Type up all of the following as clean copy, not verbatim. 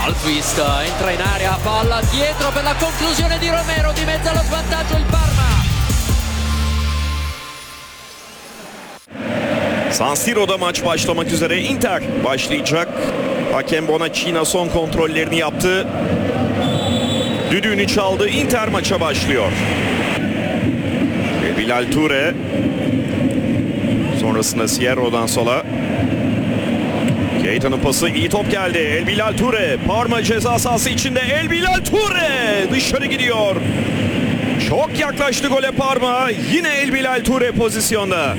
Altvist entra in area, palla dietro per la conclusione di Romero, di mezzo allo svantaggio il Parma. San Siro'da maç başlamak üzere. Inter başlayacak. Hakem Bonaccina son kontrollerini yaptı. Düdüğünü çaldı. Inter maça başlıyor. Bilal Toure. Sonrasında Sierro'dan sola. Keita'nın pası, iyi top geldi. El Bilal Toure. Parma ceza sahası içinde. El Bilal Toure dışarı gidiyor. Çok yaklaştı gole Parma. Yine El Bilal Toure pozisyonda.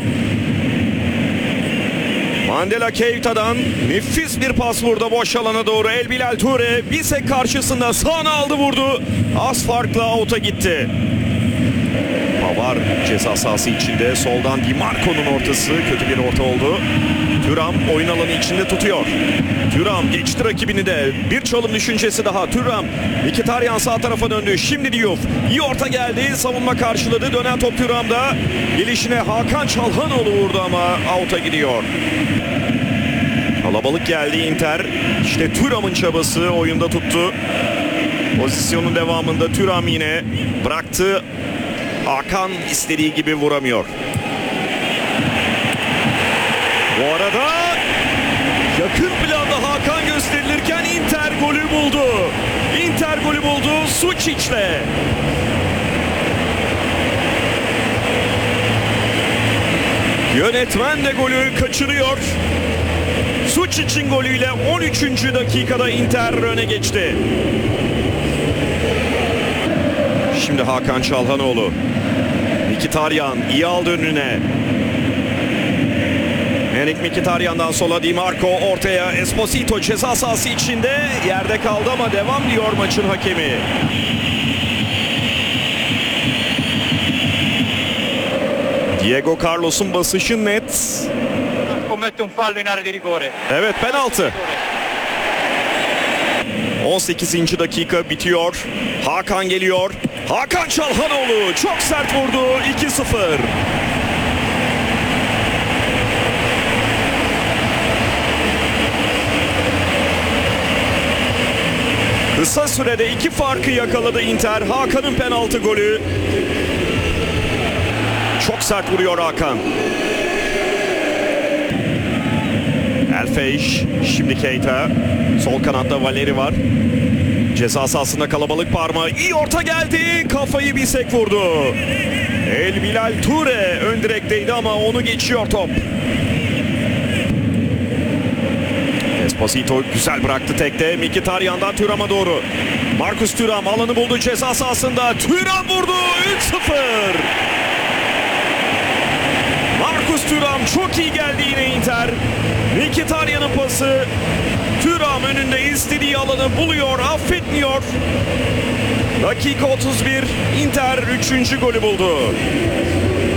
Mandela Keita'dan nefis bir pas vurdu boş alana doğru. El Bilal Toure Bisek karşısında sağına aldı, vurdu. Az farkla out'a gitti. Pavard ceza sahası içinde. Soldan Di Marco'nun ortası. Kötü bir orta oldu. Thuram oyun alanı içinde tutuyor. Thuram geçti rakibini de. Bir çalım düşüncesi daha. Thuram. Mkhitaryan sağ tarafa döndü. Şimdi Diouf. İyi orta geldi. Savunma karşıladı. Dönen top Thuram'da. Gelişine Hakan Çalhanoğlu vurdu ama out'a gidiyor. Kalabalık geldi Inter. İşte Thuram'ın çabası oyunda tuttu. Pozisyonun devamında Thuram yine bıraktı. Hakan istediği gibi vuramıyor. Bu arada yakın planda Hakan gösterilirken Inter golü buldu. Inter golü buldu Suçic'le. Yönetmen de golü kaçırıyor. Suçic'in golüyle 13. dakikada Inter öne geçti. Şimdi Hakan Çalhanoğlu. Mkhitaryan iyi aldı önüne. Henrik Mkhitaryan'dan sola Di Marco ortaya. Esposito ceza sahası içinde. Yerde kaldı ama devam diyor maçın hakemi. Diego Carlos'un basışı net. Commette un fallo in area di rigore. Evet, penaltı. 18. dakika bitiyor. Hakan geliyor. Hakan Çalhanoğlu çok sert vurdu. 2-0. Kısa sürede 2 farkı yakaladı Inter. Hakan'ın penaltı golü. Çok sert vuruyor Hakan. Elfeiş, şimdi Keita. Sol kanatta Valeri var. Ceza sahasında kalabalık Parma. İyi orta geldi. Kafayı Bisek vurdu. El Bilal Toure ön direkteydi ama onu geçiyor top. Esposito güzel bıraktı tekte. Mkhitaryan'dan Thuram'a doğru. Marcus Thuram alanı buldu ceza sahasında. Thuram vurdu. 3-0. Marcus Thuram çok iyi geldi yine Inter. Mkhitaryan'ın pası. Thuram önünde istediği alanı buluyor, affetmiyor. Dakika 31, Inter 3. golü buldu.